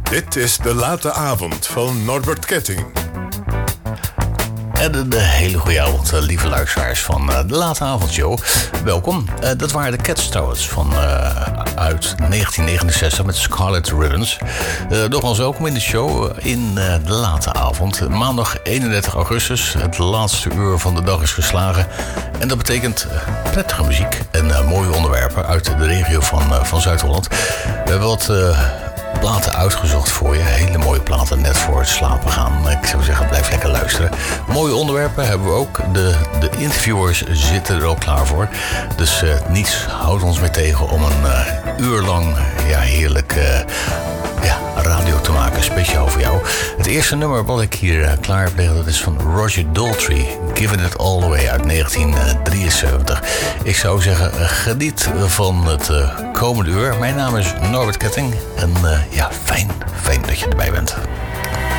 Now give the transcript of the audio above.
Dit is De Late Avond van Norbert Ketting. En een hele goede avond, lieve luisteraars van De Late Avondshow. Welkom. Dat waren de Cats trouwens uit 1969 met Scarlet Ribbons. Nogmaals welkom in de show in De Late Avond. Maandag 31 augustus. Het laatste uur van de dag is geslagen. En dat betekent prettige muziek en mooie onderwerpen uit de regio van Zuid-Holland. We hebben wat platen uitgezocht voor je. Hele mooie platen net voor het slapen gaan. Ik zou zeggen, blijf lekker luisteren. Mooie onderwerpen hebben we ook. De interviewers zitten er ook klaar voor. Dus niets houdt ons meer tegen om een uur lang heerlijk radio te maken. Speciaal voor jou. Het eerste nummer wat ik hier klaar heb liggen, dat is van Roger Daltrey. Giving It All Away uit 1973. Ik zou zeggen, geniet van het komende uur. Mijn naam is Norbert Ketting. En fijn dat je erbij bent.